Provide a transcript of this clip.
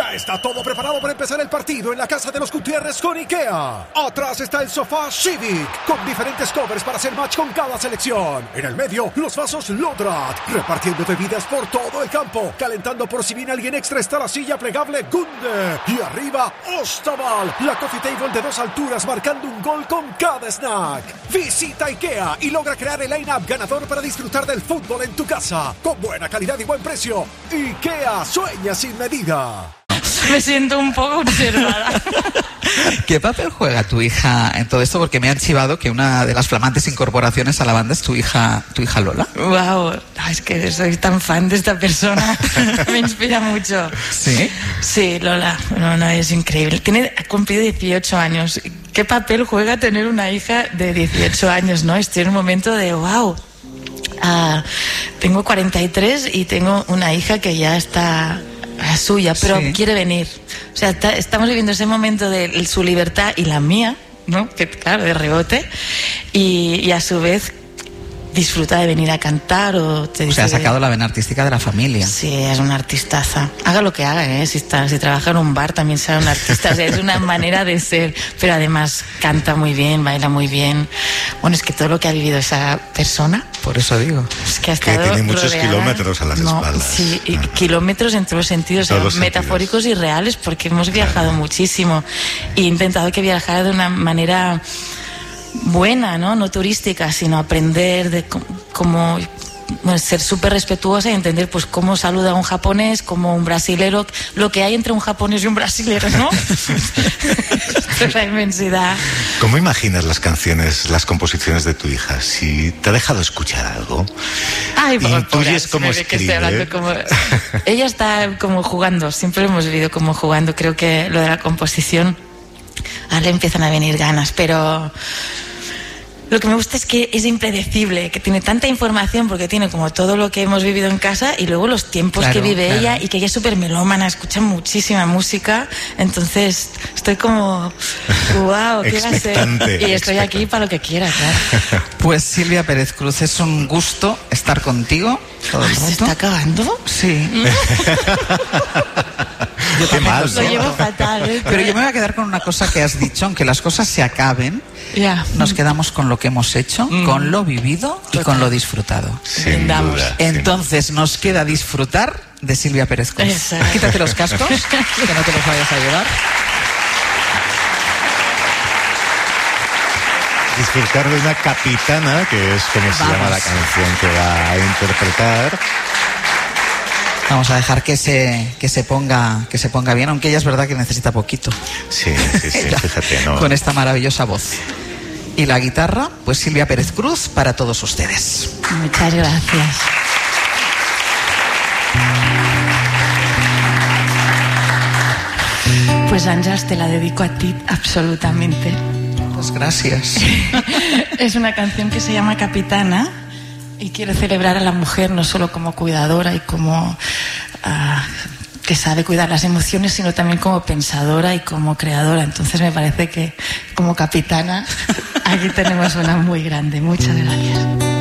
Ya está todo preparado para empezar el partido en la casa de los Gutiérrez con IKEA. Atrás está el sofá Civic, con diferentes covers para hacer match con cada selección. En el medio, los vasos Lodrat, repartiendo bebidas por todo el campo. Calentando por si viene alguien extra está la silla plegable Gunde. Y arriba, Ostaval, la coffee table de 2 alturas marcando un gol con cada snack. Visita IKEA y logra crear el line-up ganador para disfrutar del fútbol en tu casa. Con buena calidad y buen precio. IKEA sueña sin medida. Me siento un poco observada. ¿Qué papel juega tu hija en todo esto? Porque me han chivado que una de las flamantes incorporaciones a la banda es tu hija Lola. Wow, es que soy tan fan de esta persona. Me inspira mucho. ¿Sí? Sí, Lola. No, es increíble. Ha cumplido 18 años. ¿Qué papel juega tener una hija de 18 años, no? Estoy en un momento de wow. Tengo 43 y tengo una hija que ya está suya, pero sí. Quiere venir. O sea, estamos viviendo ese momento de su libertad y la mía, ¿no? Que claro, de rebote. Y a su vez disfruta de venir a cantar o sea, ha sacado la vena artística de la familia. Sí, es una artistaza. Haga lo que haga, si trabaja en un bar también será una artista. O sea, es una manera de ser. Pero además canta muy bien, baila muy bien. Bueno, es que todo lo que ha vivido esa persona. Por eso digo. Es que ha estado tiene muchos rodeada, kilómetros a las espaldas. Sí, y kilómetros en todos los sentidos, metafóricos y reales, porque hemos viajado muchísimo. Y he intentado que viajara de una manera buena, no turística, sino aprender de cómo ser súper respetuosa y entender pues cómo saluda a un japonés, como un brasilero, lo que hay entre un japonés y un brasilero, ¿no? Es la inmensidad. ¿Cómo imaginas las canciones, las composiciones de tu hija? Si te ha dejado escuchar algo, intuyes cómo escribe. Ella está como jugando, siempre lo hemos vivido como jugando. Creo que lo de la composición, ahora le empiezan a venir ganas, pero lo que me gusta es que es impredecible, que tiene tanta información porque tiene como todo lo que hemos vivido en casa y luego los tiempos que vive ella, y que ella es súper melómana, escucha muchísima música. Entonces estoy como wow, ¿qué va a ser? Y estoy aquí para lo que quiera, claro. Pues Silvia Pérez Cruz, es un gusto estar contigo todo el rato. ¿Se está acabando? Sí. Qué mal, lo llevo fatal, Pero yo me voy a quedar con una cosa que has dicho: aunque las cosas se acaben, nos quedamos con lo que hemos hecho, con lo vivido y con lo disfrutado. Sin duda. Entonces nos queda disfrutar de Silvia Pérez Cruz. Exacto. Quítate los cascos, que no te los vayas a llevar. Disfrutar de una capitana, que es como se llama la canción que va a interpretar. Vamos a dejar que se ponga bien, aunque ella es verdad que necesita poquito. Sí, fíjate, ¿no? Con esta maravillosa voz. Y la guitarra, pues Silvia Pérez Cruz, para todos ustedes. Muchas gracias. Pues Àngels, te la dedico a ti absolutamente. Pues gracias. Es una canción que se llama Capitana y quiero celebrar a la mujer no solo como cuidadora y como que sabe cuidar las emociones, sino también como pensadora y como creadora. Entonces me parece que como capitana aquí tenemos una muy grande. Muchas gracias.